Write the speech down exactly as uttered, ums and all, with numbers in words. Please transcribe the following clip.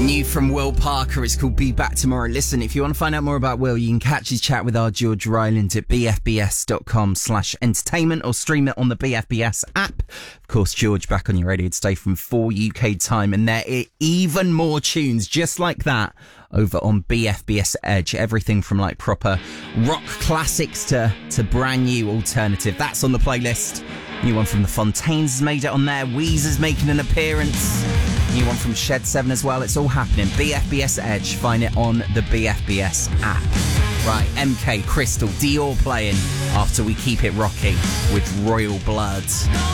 New from Will Parker, it's called Be Back Tomorrow. Listen, if you want to find out more about Will, you can catch his chat with our George Ryland at bfbs.com slash entertainment or stream it on the B F B S app. Of course, George back on your radio today from four U K time, and there are even more tunes just like that over on B F B S Edge. Everything from like proper rock classics to, to brand new alternative. That's on the playlist. New one from the Fontaines has made it on there. Weezer's making an appearance. New one from Shed seven as well. It's all happening. B F B S Edge. Find it on the B F B S app. Right, M K, Crystal, Dior playing after we keep it rocky with Royal Blood.